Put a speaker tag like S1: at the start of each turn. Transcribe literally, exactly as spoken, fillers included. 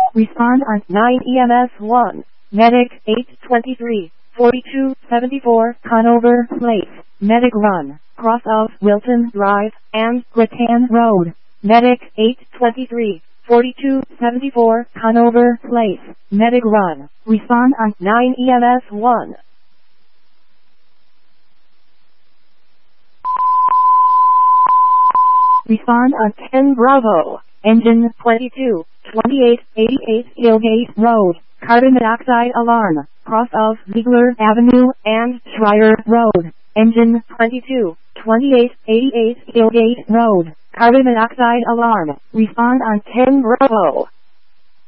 S1: Respond on nine E M S one. Medic eight twenty-three, forty-two seventy-four Conover Place. Medic run, cross of Wilton Drive and Grattan Road. Medic eight twenty-three, forty-two seventy-four Conover Place. Medic run. Respond on nine E M S one. Respond on ten Bravo. Engine twenty-two, twenty-eight eighty-eight Hillgate Road. Carbon monoxide alarm. Cross of Ziegler Avenue and Schreier Road. Engine twenty-two, twenty-eight eighty-eight Hillgate Road. Carbon monoxide alarm. Respond on ten Bravo.